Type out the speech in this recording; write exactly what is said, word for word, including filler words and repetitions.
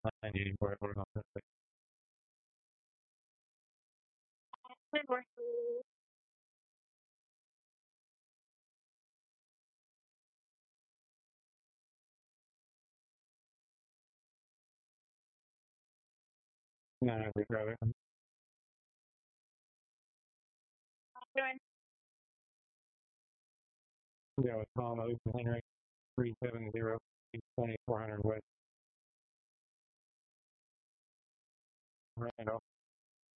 ninety eighty-four, we're on this thing. No, we got it. Yeah, with Tom Oates and Henry, three seven zero, twenty four hundred West Randolph.